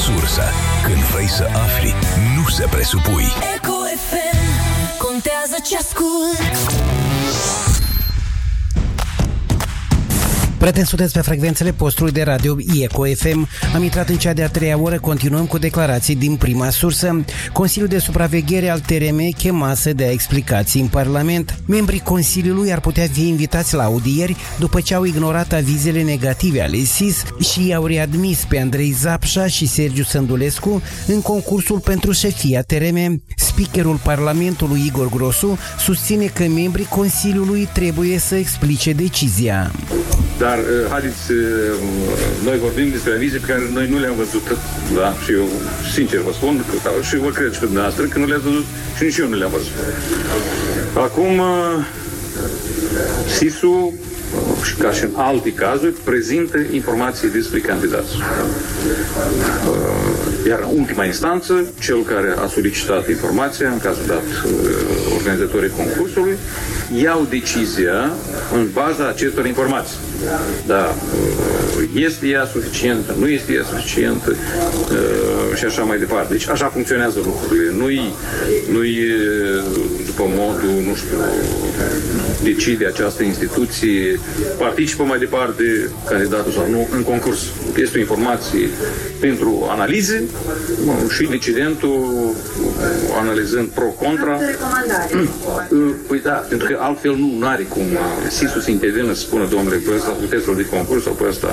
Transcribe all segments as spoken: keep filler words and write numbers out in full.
sursă. Când vrei să afli, nu să presupui. Eco F M, contează ce ascult. Prieteni, sunteți pe frecvențele postului de radio Eco F M. Am intrat în cea de-a treia oră, continuăm cu declarații din prima sursă. Consiliul de Supraveghere al T R M chema să dea explicații în Parlament. Membrii Consiliului ar putea fi invitați la audieri după ce au ignorat avizele negative ale S I S și i-au readmis pe Andrei Zapșa și Sergiu Sândulescu în concursul pentru șefia T R M. Speakerul Parlamentului Igor Grosu susține că membrii Consiliului trebuie să explice decizia. Dar, haideți, noi vorbim despre avize pe care noi nu le-am văzut, da? Și eu, sincer vă spun, că, și vă cred și pe dumneavoastră, că nu le-ați văzut și nici eu nu le-am văzut. Acum, S I S-ul, ca și în alte cazuri, prezintă informații despre candidați. Iar în ultima instanță, cel care a solicitat informația, în cazul dat organizatorii concursului, iau decizia în baza acestor informații. Da, este ea suficientă, nu este ea suficientă și așa mai departe. Deci așa funcționează lucrurile. Nu-i, nu-i după modul, nu știu, decide această instituție, participă mai departe candidatul sau nu în concurs. Este o informație pentru analize și decidentul, analizând pro-contra. Păi da, pentru că altfel nu are cum S I S-ul să intervină să spună, domnule, pe ăsta puteți să-l de concurs sau pe ăsta.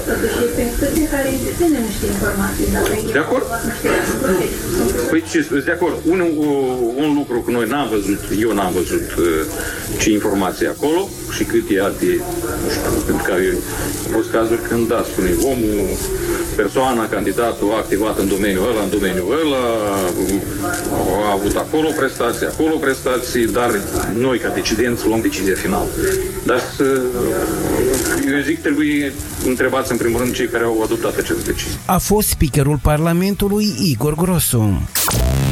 De acord? Păi ce spune, de acord. Un, un lucru că noi n-am văzut, eu n-am văzut ce informație acolo și cât ea de, nu știu, pentru că au fost cazuri când, da, spune, omul, persoana, candidatul a activat în domeniul ăla, în domeniul ăla, a avut acolo prestații, acolo prestații, dar noi, ca decidenți, luăm decizia finală. Dar eu zic, trebuie întrebați în primul rând cei care au adoptat aceste decizii. A fost speakerul Parlamentului Igor Grosu.